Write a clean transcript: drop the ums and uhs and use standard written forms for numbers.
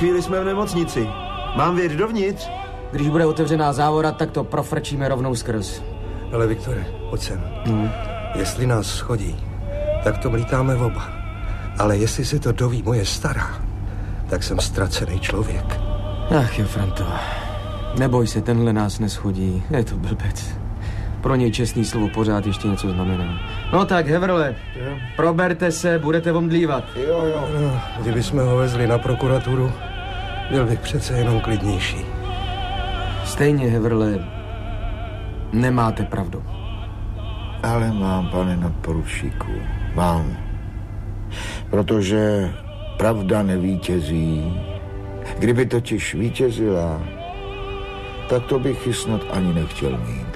Chvíli jsme v nemocnici. Mám vědět dovnitř? Když bude otevřená závora, tak to profrčíme rovnou skrz. Ale Viktore, pojď sem. Jestli nás schodí, tak to mlítáme oba. Ale jestli se to doví moje stará, tak jsem ztracený člověk. Ach jo, Franto. Neboj se, tenhle nás neschodí. Je to blbec. Pro něj čestný slovo pořád ještě něco znamená. No tak, Heverle, proberte se, budete omdlívat. Jo. No, kdybychom ho vezli na prokuraturu, byl bych přece jenom klidnější. Stejně, Heverle, nemáte pravdu. Ale mám, pane nadporučíku, mám. Protože pravda nevítězí. Kdyby totiž vítězila, tak to bych ji snad ani nechtěl mít.